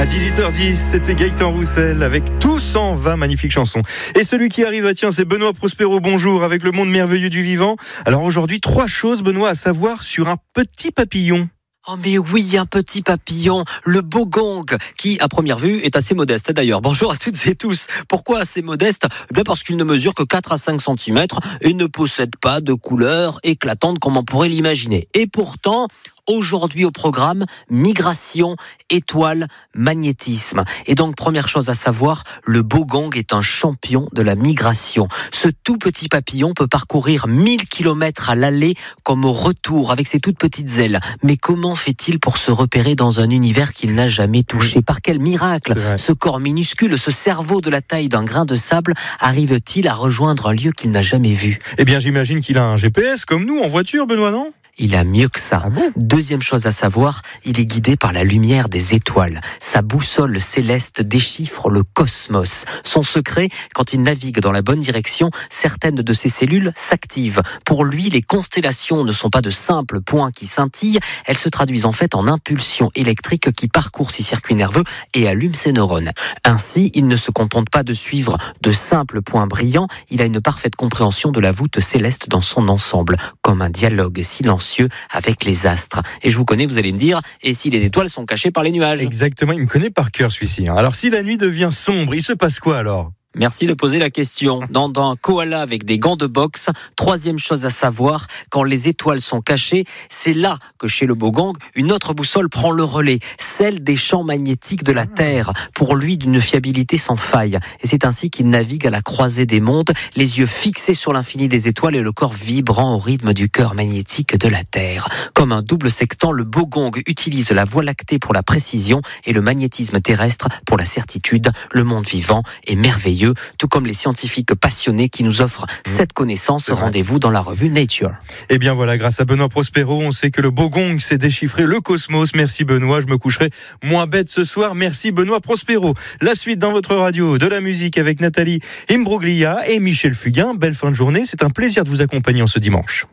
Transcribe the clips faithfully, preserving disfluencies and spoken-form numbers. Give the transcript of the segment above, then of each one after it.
À dix-huit heures dix, c'était Gaëtan Roussel avec Tout s'en va, magnifique chanson. Et celui qui arrive, tiens, c'est Benoît Prospero, bonjour, avec le monde merveilleux du vivant. Alors aujourd'hui, trois choses, Benoît, à savoir sur un petit papillon. Oh mais oui, un petit papillon, le bogong, qui à première vue est assez modeste d'ailleurs. Bonjour à toutes et tous. Pourquoi assez modeste ? Eh bien parce qu'il ne mesure que quatre à cinq centimètres et ne possède pas de couleur éclatante comme on pourrait l'imaginer. Et pourtant, aujourd'hui au programme, migration, étoile, magnétisme. Et donc, première chose à savoir, le bogong est un champion de la migration. Ce tout petit papillon peut parcourir mille kilomètres à l'aller comme au retour avec ses toutes petites ailes. Mais comment fait-il pour se repérer dans un univers qu'il n'a jamais touché ? Par quel miracle ce corps minuscule, ce cerveau de la taille d'un grain de sable, arrive-t-il à rejoindre un lieu qu'il n'a jamais vu ? Eh bien, j'imagine qu'il a un G P S comme nous en voiture, Benoît, non ? Il a mieux que ça. Ah bon ? Deuxième chose à savoir, il est guidé par la lumière des étoiles. Sa boussole céleste déchiffre le cosmos. Son secret, quand il navigue dans la bonne direction, certaines de ses cellules s'activent. Pour lui, les constellations ne sont pas de simples points qui scintillent, elles se traduisent en fait en impulsions électriques qui parcourent ses circuits nerveux et allument ses neurones. Ainsi, il ne se contente pas de suivre de simples points brillants, il a une parfaite compréhension de la voûte céleste dans son ensemble, comme un dialogue silencieux avec les astres. Et je vous connais, vous allez me dire, et si les étoiles sont cachées par les nuages ? Exactement, il me connaît par cœur celui-ci. Alors si la nuit devient sombre, il se passe quoi alors ? Merci de poser la question. Dans un koala avec des gants de boxe, troisième chose à savoir, quand les étoiles sont cachées, c'est là que chez le bogong, une autre boussole prend le relais, celle des champs magnétiques de la Terre, pour lui d'une fiabilité sans faille. Et c'est ainsi qu'il navigue à la croisée des mondes, les yeux fixés sur l'infini des étoiles et le corps vibrant au rythme du cœur magnétique de la Terre. Comme un double sextant, le bogong utilise la Voie lactée pour la précision et le magnétisme terrestre pour la certitude. Le monde vivant est merveilleux, tout comme les scientifiques passionnés qui nous offrent cette connaissance. Rendez-vous dans la revue Nature. Et bien voilà, grâce à Benoît Prospero, on sait que le bogong sait déchiffrer le cosmos. Merci Benoît, je me coucherai moins bête ce soir. Merci Benoît Prospero. La suite dans votre radio, de la musique avec Nathalie Imbruglia et Michel Fugain. Belle fin de journée, c'est un plaisir de vous accompagner en ce dimanche.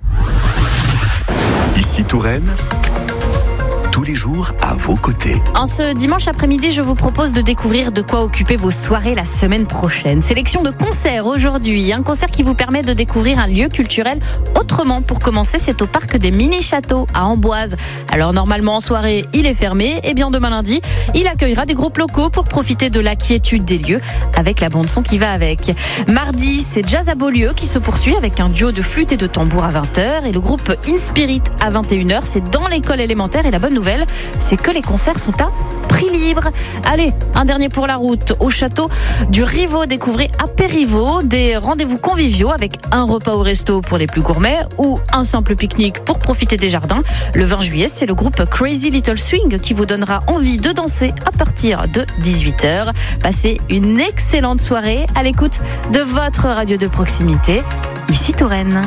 Ici Touraine, tous les jours à vos côtés. En ce dimanche après-midi, je vous propose de découvrir de quoi occuper vos soirées la semaine prochaine. Sélection de concerts aujourd'hui. Un concert qui vous permet de découvrir un lieu culturel autrement. Pour commencer, c'est au parc des Mini-Châteaux à Amboise. Alors normalement en soirée, il est fermé. Et bien demain lundi, il accueillera des groupes locaux pour profiter de la quiétude des lieux avec la bande-son qui va avec. Mardi, c'est Jazz à Beaulieu qui se poursuit avec un duo de flûte et de tambour à vingt heures et le groupe In Spirit à vingt et une heures. C'est dans l'école élémentaire et la bonne nouvelle, c'est que les concerts sont à prix libre. Allez, un dernier pour la route. Au château du Rivaux, découvrez Apérivo, des rendez-vous conviviaux avec un repas au resto pour les plus gourmets ou un simple pique-nique pour profiter des jardins. Le vingt juillet, c'est le groupe Crazy Little Swing qui vous donnera envie de danser à partir de dix-huit heures. Passez une excellente soirée à l'écoute de votre radio de proximité. Ici Touraine.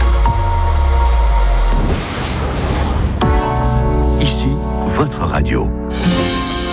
Ici, votre radio.